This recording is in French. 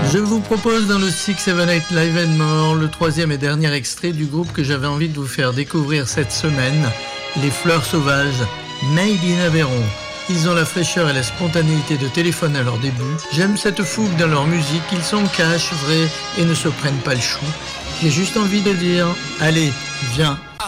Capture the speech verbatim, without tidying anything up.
Je vous propose dans le six seven eight Live and More le troisième et dernier extrait du groupe que j'avais envie de vous faire découvrir cette semaine, Les Fleurs Sauvages, Made in Aveyron. Ils ont la fraîcheur et la spontanéité de Téléphone à leur début. J'aime cette fougue dans leur musique, ils sont cash, vrais et ne se prennent pas le chou. J'ai juste envie de dire, allez, viens.